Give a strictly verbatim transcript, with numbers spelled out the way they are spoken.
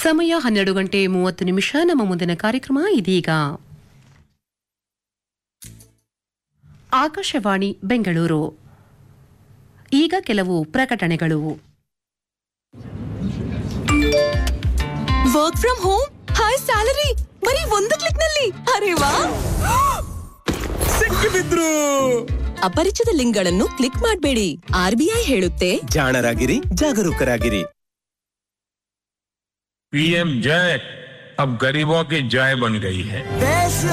ಸಮಯ ಹನ್ನೆರಡು ಗಂಟೆ ಮೂವತ್ತು ನಿಮಿಷ. ನಮ್ಮ ಮುಂದಿನ ಕಾರ್ಯಕ್ರಮ ಇದೀಗ. ಆಕಾಶವಾಣಿ ಬೆಂಗಳೂರು. ಈಗ ಕೆಲವು ಪ್ರಕಟಣೆಗಳು. Work from home, high salary, ಬರೀ ಒಂದು ಕ್ಲಿಕ್ ನಲ್ಲಿ. ಅರೆ ವಾ, ಸಿಕ್ಕಿಬಿದ್ರು. ಅಪರಿಚಿತ ಲಿಂಕ್ ಗಳನ್ನು ಕ್ಲಿಕ್ ಮಾಡಬೇಡಿ. ಆರ್ಬಿಐ ಹೇಳುತ್ತೆ, ಜಾಣರಾಗಿರಿ, ಜಾಗರೂಕರಾಗಿರಿ. पीएम जय अब गरीबों की जय बन गई है. देश